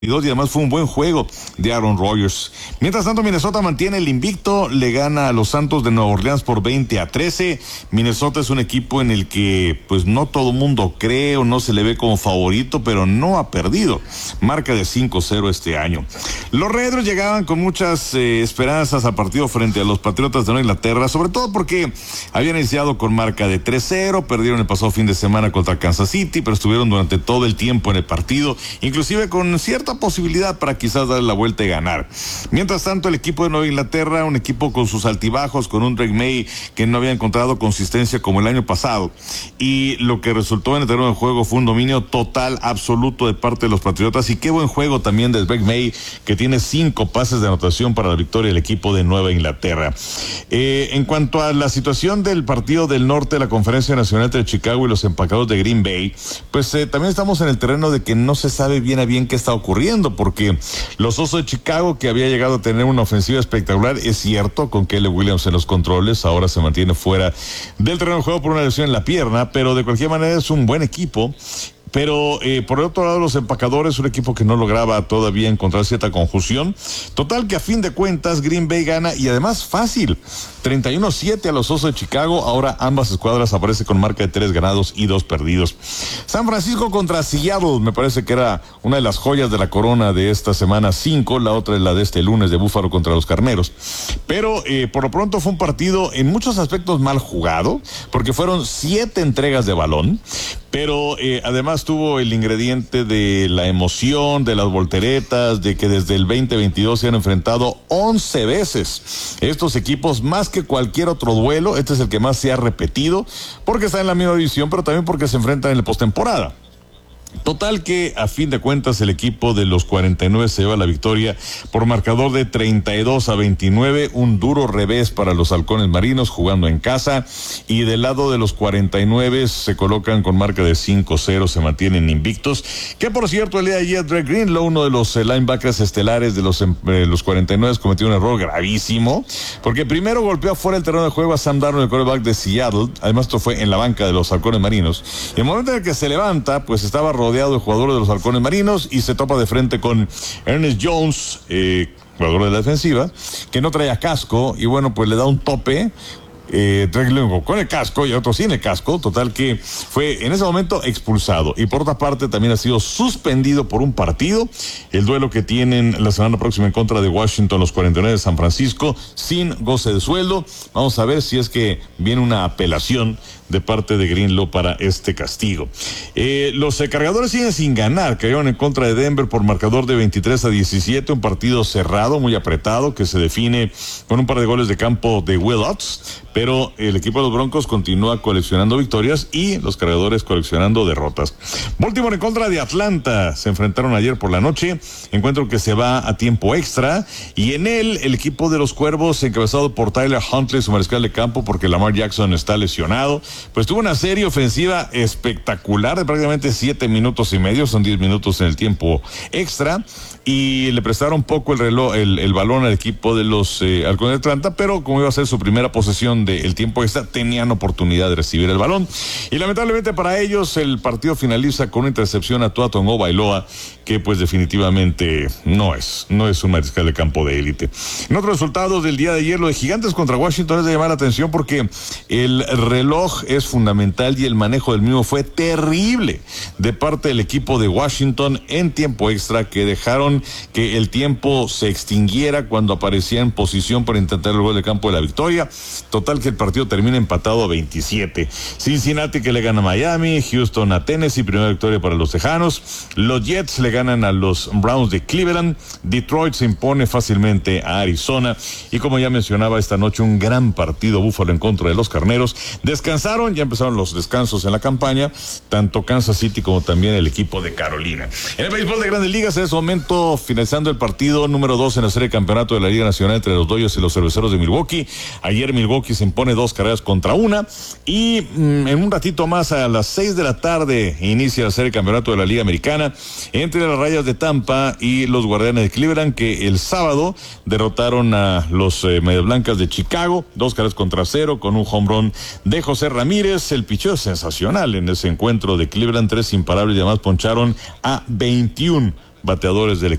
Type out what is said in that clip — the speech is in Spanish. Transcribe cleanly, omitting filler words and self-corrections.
Y además fue un buen juego de Aaron Rodgers. Mientras tanto, Minnesota mantiene el invicto, le gana a los Santos de Nueva Orleans por 20-13. Minnesota es un equipo en el que pues no todo mundo cree o no se le ve como favorito, pero no ha perdido. Marca de 5-0 este año. Los Redros llegaban con muchas esperanzas al partido frente a los Patriotas de Nueva Inglaterra, sobre todo porque habían iniciado con marca de 3-0, perdieron el pasado fin de semana contra Kansas City, pero estuvieron durante todo el tiempo en el partido, inclusive con cierta posibilidad para quizás darle la vuelta y ganar. Mientras tanto, el equipo de Nueva Inglaterra, un equipo con sus altibajos, con un Drake May que no había encontrado consistencia como el año pasado, y lo que resultó en el terreno de juego fue un dominio total, absoluto de parte de los Patriotas, y qué buen juego también de Drake May, que tiene 5 pases de anotación para la victoria del equipo de Nueva Inglaterra. En cuanto a la situación del partido del norte de la Conferencia Nacional entre Chicago y los empacados de Green Bay, pues también estamos en el terreno de que no se sabe bien a bien qué está ocurriendo, porque los Osos de Chicago, que había llegado a tener una ofensiva espectacular, es cierto, con Caleb Williams en los controles, ahora se mantiene fuera del terreno de juego por una lesión en la pierna, pero de cualquier manera es un buen equipo. Pero por el otro lado, los empacadores, un equipo que no lograba todavía encontrar cierta conjunción. Total que a fin de cuentas Green Bay gana, y además fácil, 31-7 a los Osos de Chicago. Ahora ambas escuadras aparecen con marca de 3 ganados y 2 perdidos. San Francisco contra Seattle, me parece que era una de las joyas de la corona de esta semana 5, la otra es la de este lunes de Búfalo contra los Carneros. Pero por lo pronto fue un partido en muchos aspectos mal jugado, porque fueron 7 entregas de balón, pero además tuvo el ingrediente de la emoción, de las volteretas, de que desde el 2022 se han enfrentado 11 veces estos equipos, más que cualquier otro duelo. Este es el que más se ha repetido, porque está en la misma división, pero también porque se enfrentan en la postemporada. Total que a fin de cuentas el equipo de los 49 se lleva la victoria por marcador de 32-29, un duro revés para los Halcones Marinos jugando en casa, y del lado de los 49 se colocan con marca de 5-0, se mantienen invictos, que por cierto el día de ayer Dre Greenlow, uno de los linebackers estelares de los 49, cometió un error gravísimo, porque primero golpeó fuera del terreno de juego a Sam Darnold, el quarterback de Seattle. Además esto fue en la banca de los Halcones Marinos, y el momento en el que se levanta pues estaba rodeado de jugadores de los Halcones Marinos y se topa de frente con Ernest Jones, jugador de la defensiva, que no traía casco, y bueno, pues le da un tope con el casco y otro sin el casco. Total que fue en ese momento expulsado, y por otra parte también ha sido suspendido por un partido, el duelo que tienen la semana próxima en contra de Washington, los 49 de San Francisco, sin goce de sueldo. Vamos a ver si es que viene una apelación de parte de Greenlow para este castigo. Los Cargadores siguen sin ganar, cayeron en contra de Denver por marcador de 23-17, un partido cerrado, muy apretado, que se define con un par de goles de campo de Will Lutz, pero el equipo de los Broncos continúa coleccionando victorias y los Cargadores coleccionando derrotas. Baltimore en contra de Atlanta, se enfrentaron ayer por la noche, encuentro que se va a tiempo extra, y en él el equipo de los Cuervos, encabezado por Tyler Huntley, su mariscal de campo, porque Lamar Jackson está lesionado, pues tuvo una serie ofensiva espectacular de prácticamente 7 minutos y medio, son 10 minutos en el tiempo extra, y le prestaron poco el balón al equipo de los Halcones de Atlanta, pero como iba a ser su primera posesión del tiempo extra, tenían oportunidad de recibir el balón, y lamentablemente para ellos el partido finaliza con una intercepción a Tua Tagovailoa, que pues definitivamente no es un mariscal de campo de élite. En otros resultados del día de ayer, lo de Gigantes contra Washington es de llamar la atención, porque el reloj es fundamental y el manejo del mismo fue terrible de parte del equipo de Washington en tiempo extra, que dejaron que el tiempo se extinguiera cuando aparecía en posición para intentar el gol de campo de la victoria. Total que el partido termina empatado a 27. Cincinnati que le gana a Miami, Houston a Tennessee, primera victoria para los Tejanos. Los Jets le ganan a los Browns de Cleveland. Detroit se impone fácilmente a Arizona, y como ya mencionaba, esta noche un gran partido, Búfalo en contra de los Carneros. Descansaron, ya empezaron los descansos en la campaña, tanto Kansas City como también el equipo de Carolina. En el béisbol de Grandes Ligas, en ese momento finalizando el partido número 2 en la serie de campeonato de la Liga Nacional entre los Dodgers y los Cerveceros de Milwaukee. Ayer Milwaukee se impone 2 carreras contra 1, y en un ratito más, a las 6 de la tarde, inicia la serie de campeonato de la Liga Americana entre las Rayas de Tampa y los Guardianes de Cleveland, que el sábado derrotaron a los Medias Blancas de Chicago, 2 carreras contra 0, con un home run de José Ramírez. El picheo es sensacional en ese encuentro de Cleveland, 3 imparables, y además poncharon a 21 bateadores del